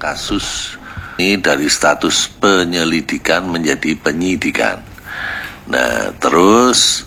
kasus ini dari status penyelidikan menjadi penyidikan. Nah, terus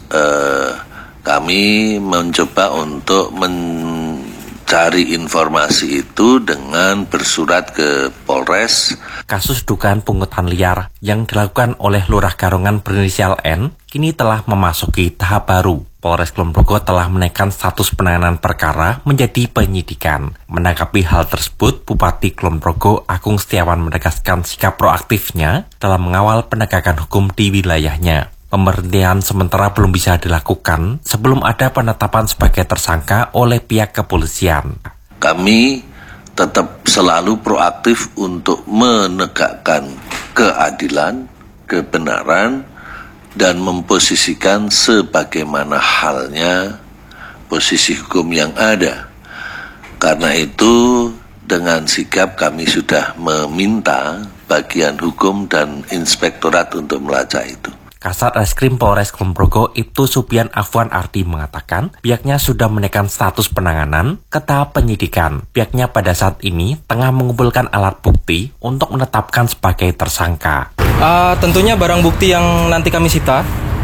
kami mencoba untuk mencari informasi itu dengan bersurat ke Polres. Kasus dugaan pungutan liar yang dilakukan oleh Lurah Garongan berinisial N kini telah memasuki tahap baru. Polres Kulon Progo telah menaikkan status penanganan perkara menjadi penyidikan. Menanggapi hal tersebut, Bupati Kulon Progo Agung Setiawan menegaskan sikap proaktifnya dalam mengawal penegakan hukum di wilayahnya. Pemberhentian sementara belum bisa dilakukan sebelum ada penetapan sebagai tersangka oleh pihak kepolisian. Kami tetap selalu proaktif untuk menegakkan keadilan, kebenaran, dan memposisikan sebagaimana halnya posisi hukum yang ada. Karena itu, dengan sigap kami sudah meminta bagian hukum dan inspektorat untuk melacak itu. Kasat Reskrim Polres Kulon Progo Ibtu Supian Afwan Arti mengatakan pihaknya sudah menaikkan status penanganan ke tahap penyidikan. Pihaknya pada saat ini tengah mengumpulkan alat bukti untuk menetapkan sebagai tersangka. Tentunya barang bukti yang nanti kami sita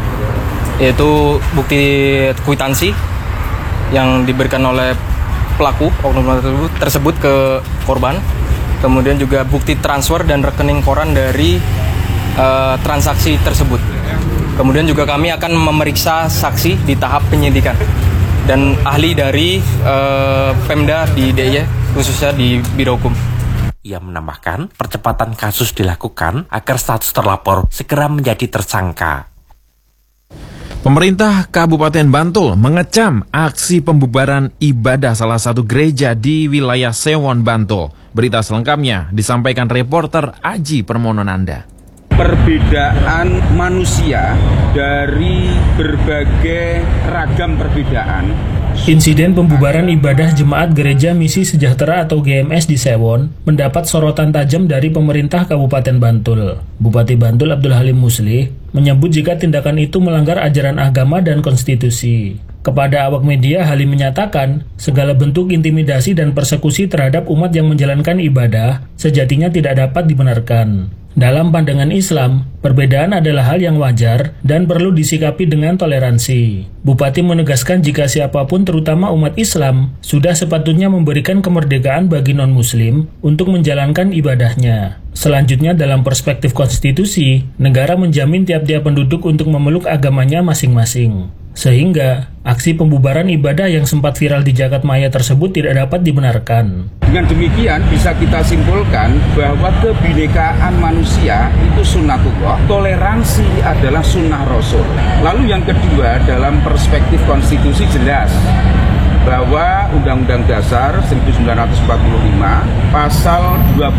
yaitu bukti kwitansi yang diberikan oleh pelaku oknum tersebut ke korban, kemudian juga bukti transfer dan rekening koran dari transaksi tersebut. Kemudian juga kami akan memeriksa saksi di tahap penyidikan dan ahli dari Pemda di DIY, khususnya di Biro Hukum. Ia menambahkan percepatan kasus dilakukan agar status terlapor segera menjadi tersangka. Pemerintah Kabupaten Bantul mengecam aksi pembubaran ibadah salah satu gereja di wilayah Sewon, Bantul. Berita selengkapnya disampaikan reporter Aji Permononanda. Perbedaan manusia dari berbagai ragam perbedaan. Insiden pembubaran ibadah Jemaat Gereja Misi Sejahtera atau GMS di Sewon mendapat sorotan tajam dari pemerintah Kabupaten Bantul. Bupati Bantul Abdul Halim Muslih menyebut jika tindakan itu melanggar ajaran agama dan konstitusi. Kepada awak media, Halim menyatakan segala bentuk intimidasi dan persekusi terhadap umat yang menjalankan ibadah sejatinya tidak dapat dibenarkan. Dalam pandangan Islam, perbedaan adalah hal yang wajar dan perlu disikapi dengan toleransi. Bupati menegaskan jika siapapun terutama umat Islam sudah sepatutnya memberikan kemerdekaan bagi non-muslim untuk menjalankan ibadahnya. Selanjutnya dalam perspektif konstitusi, negara menjamin tiap-tiap penduduk untuk memeluk agamanya masing-masing. Sehingga, aksi pembubaran ibadah yang sempat viral di Jagadmaya tersebut tidak dapat dibenarkan. Dengan demikian bisa kita simpulkan bahwa kebinekaan manusia itu sunnatullah, toleransi adalah sunnah Rasul. Lalu yang kedua, dalam perspektif konstitusi jelas bahwa Undang-Undang Dasar 1945 pasal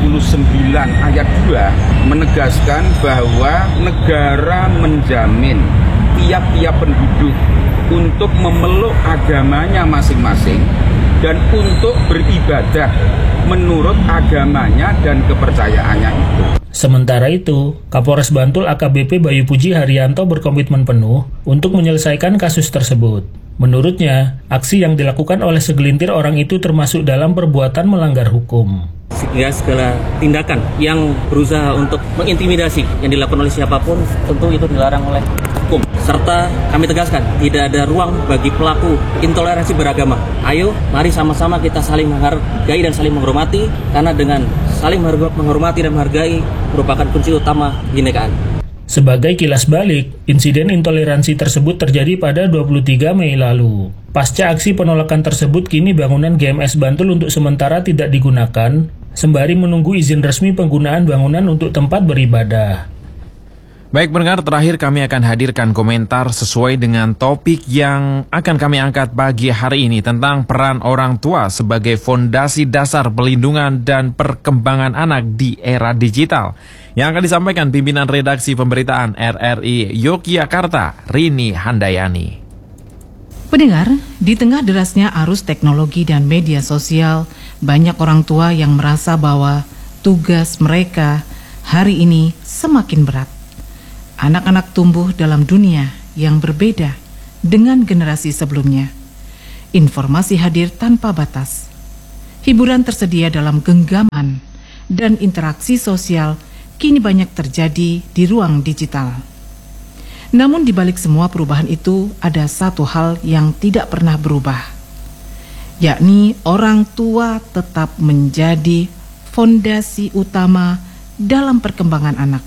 29 ayat 2 menegaskan bahwa negara menjamin tiap-tiap penduduk untuk memeluk agamanya masing-masing dan untuk beribadah menurut agamanya dan kepercayaannya itu. Sementara itu, Kapolres Bantul AKBP Bayu Puji Haryanto berkomitmen penuh untuk menyelesaikan kasus tersebut. Menurutnya, aksi yang dilakukan oleh segelintir orang itu termasuk dalam perbuatan melanggar hukum. Sehingga segala tindakan yang berusaha untuk mengintimidasi yang dilakukan oleh siapapun tentu itu dilarang oleh hukum. Serta kami tegaskan tidak ada ruang bagi pelaku intoleransi beragama. Ayo, mari sama-sama kita saling menghargai dan saling menghormati, karena dengan saling menghormati dan menghargai merupakan kunci utama kebinekaan. Sebagai kilas balik, insiden intoleransi tersebut terjadi pada 23 Mei lalu. Pasca aksi penolakan tersebut, kini bangunan GMS Bantul untuk sementara tidak digunakan, sembari menunggu izin resmi penggunaan bangunan untuk tempat beribadah. Baik pendengar, terakhir kami akan hadirkan komentar sesuai dengan topik yang akan kami angkat pagi hari ini tentang peran orang tua sebagai fondasi dasar pelindungan dan perkembangan anak di era digital. Yang akan disampaikan pimpinan redaksi pemberitaan RRI Yogyakarta, Rini Handayani. Pendengar, di tengah derasnya arus teknologi dan media sosial, banyak orang tua yang merasa bahwa tugas mereka hari ini semakin berat. Anak-anak tumbuh dalam dunia yang berbeda dengan generasi sebelumnya. Informasi hadir tanpa batas. Hiburan tersedia dalam genggaman. dan interaksi sosial kini banyak terjadi di ruang digital. Namun di balik semua perubahan itu ada satu hal yang tidak pernah berubah, yakni orang tua tetap menjadi fondasi utama dalam perkembangan anak.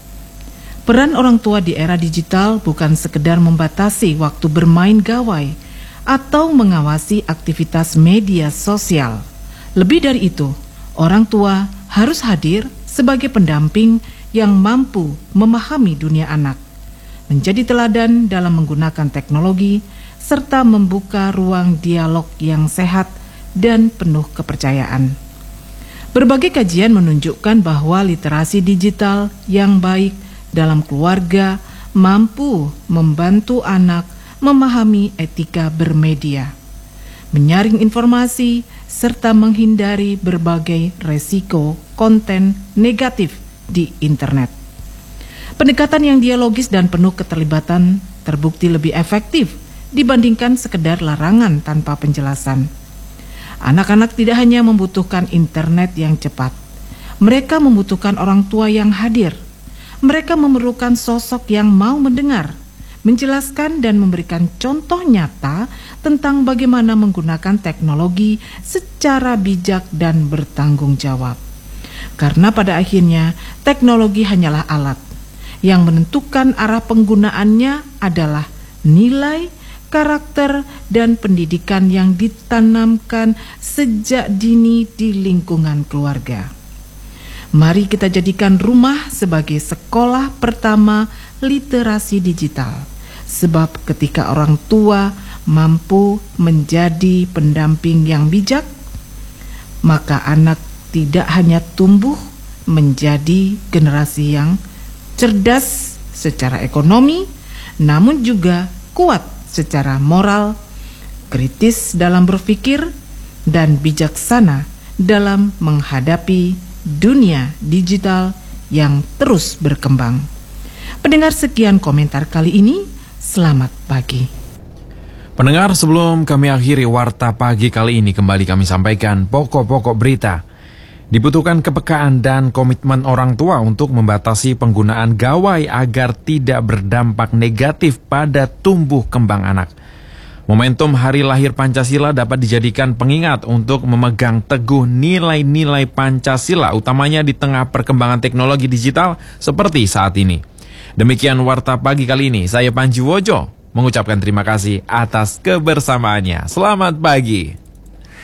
Peran orang tua di era digital bukan sekedar membatasi waktu bermain gawai atau mengawasi aktivitas media sosial. Lebih dari itu, orang tua harus hadir sebagai pendamping yang mampu memahami dunia anak, menjadi teladan dalam menggunakan teknologi, serta membuka ruang dialog yang sehat dan penuh kepercayaan. Berbagai kajian menunjukkan bahwa literasi digital yang baik dalam keluarga mampu membantu anak memahami etika bermedia, menyaring informasi, serta menghindari berbagai resiko konten negatif di internet. Pendekatan yang dialogis dan penuh keterlibatan terbukti lebih efektif dibandingkan sekedar larangan tanpa penjelasan. Anak-anak tidak hanya membutuhkan internet yang cepat, mereka membutuhkan orang tua yang hadir. Mereka memerlukan sosok yang mau mendengar, menjelaskan dan memberikan contoh nyata tentang bagaimana menggunakan teknologi secara bijak dan bertanggung jawab. Karena pada akhirnya teknologi hanyalah alat. Yang menentukan arah penggunaannya adalah nilai, karakter, dan pendidikan yang ditanamkan sejak dini di lingkungan keluarga. Mari kita jadikan rumah sebagai sekolah pertama literasi digital. Sebab ketika orang tua mampu menjadi pendamping yang bijak, maka anak tidak hanya tumbuh menjadi generasi yang cerdas secara ekonomi, namun juga kuat secara moral, kritis dalam berpikir, dan bijaksana dalam menghadapi dunia digital yang terus berkembang. Pendengar, sekian komentar kali ini. Selamat pagi. Pendengar, sebelum kami akhiri Warta Pagi kali ini, kembali kami sampaikan pokok-pokok berita. Dibutuhkan kepekaan dan komitmen orang tua untuk membatasi penggunaan gawai agar tidak berdampak negatif pada tumbuh kembang anak. Momentum Hari Lahir Pancasila dapat dijadikan pengingat untuk memegang teguh nilai-nilai Pancasila, utamanya di tengah perkembangan teknologi digital seperti saat ini. Demikian Warta Pagi kali ini, saya Panji Wojo mengucapkan terima kasih atas kebersamaannya. Selamat pagi.